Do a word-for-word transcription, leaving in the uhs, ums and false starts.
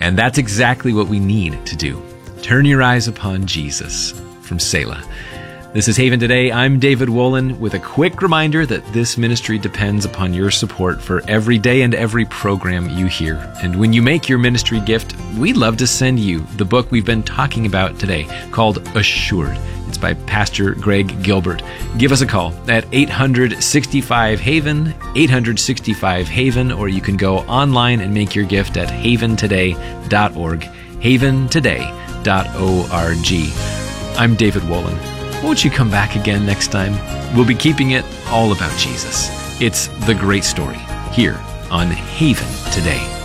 And that's exactly what we need to do. Turn your eyes upon Jesus. From Selah. This is Haven Today. I'm David Wolin with a quick reminder that this ministry depends upon your support for every day and every program you hear. And when you make your ministry gift, we'd love to send you the book we've been talking about today called Assured. It's by Pastor Greg Gilbert. Give us a call at eight hundred sixty-five Haven, eight hundred sixty-five Haven, or you can go online and make your gift at haven today dot org, haven today dot org. I'm David Wolin. Won't you come back again next time? We'll be keeping it all about Jesus. It's the great story here on Haven Today.